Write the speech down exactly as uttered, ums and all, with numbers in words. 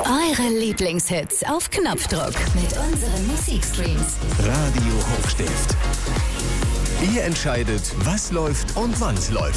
Eure Lieblingshits auf Knopfdruck mit unseren Musikstreams. Radio Hochstift. Ihr entscheidet, was läuft und wann's läuft.